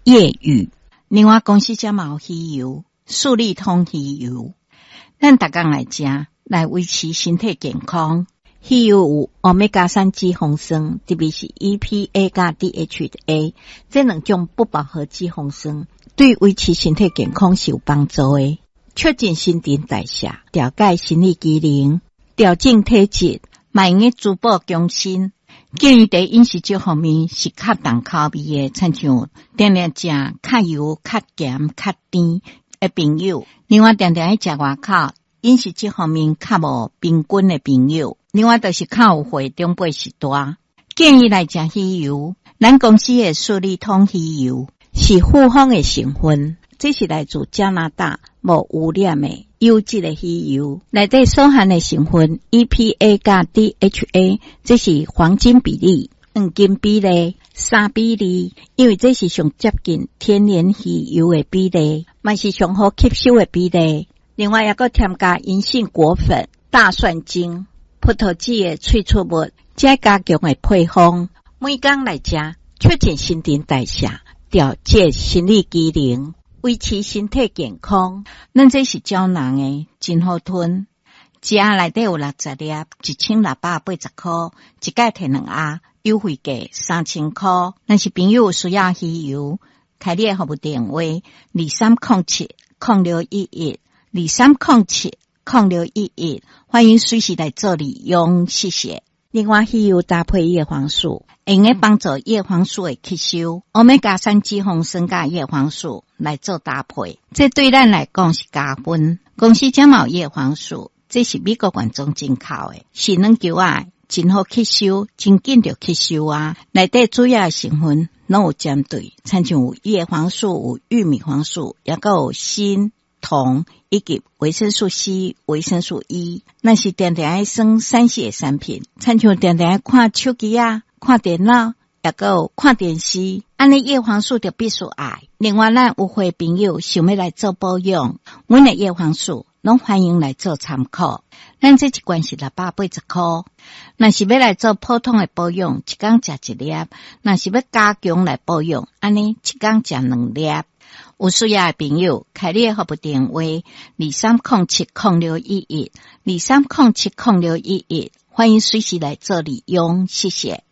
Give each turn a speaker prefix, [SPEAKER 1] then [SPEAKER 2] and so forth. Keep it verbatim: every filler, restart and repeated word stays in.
[SPEAKER 1] 夜雨。另外公司才有鱼油，素利通鱼油，咱逐工来食，来维持身体健康。鱼油有欧米伽三脂肪酸，特别是 E P A 加 D H A， 这两种不饱和脂肪酸对维持身体健康是有帮助的，促进新陈代谢，调节生理机能，调整体质，嘛用的滋补强身。建议在饮食这方面是较重口味的，亲像定定食较油、较咸、较甜的朋友，另外定定爱食外口饮食这方面较无平均的朋友，另外就是较有血中八十大，建议来食鱼油。咱公司的素利通鱼油是复方的成分，这是来自加拿大无污染的优质的鱼油，内底所含的成分 E P A 加 D H A， 这是黄金比例、黄金比例、三比例，因为这是上接近天然鱼油的比例，嘛是上好吸收的比例。另外还佫添加银杏果粉、大蒜精、葡萄籽的萃取物，再加强的配方。每天来食，促进新陈代谢，调节生理机能，维持身体健康。咱这是胶囊的，真好吞。一盒内底有六十粒，一千六百八十块，一盖摕两盒，优惠价三千块。若是朋友需要鱼油，开你的服务电话二三零七零六一一二三零七零六一一，欢迎随时来做利用，谢谢。另外，鱼油搭配叶黄素，用来帮助叶黄素的吸收，欧米伽三脂肪酸加叶黄素来做搭配，这对咱来讲是加分。公司才有叶黄素，这是美国原装进口的，是软球啊，真好吸收，真紧就吸收啊。内底主要的成分拢有针对，亲像有叶黄素、有玉米黄素，也还有锌、铜以及维生素 C、维生素 E。那是定定爱算三 C 的产品，亲像定定爱看手机啊、看电脑，也还有看电视，安尼叶黄素就必须爱。另外，咱有会朋友想要来做保养，阮的叶黄素拢欢迎来做参考。咱这一罐是六百八十块，若是要来做普通的保养，一天食一粒；若是要加强来保养，安尼一天食两粒。有需要的朋友，开你的服务电话二三零七零六一一二三零七零六一一，欢迎随时来做利用，谢谢。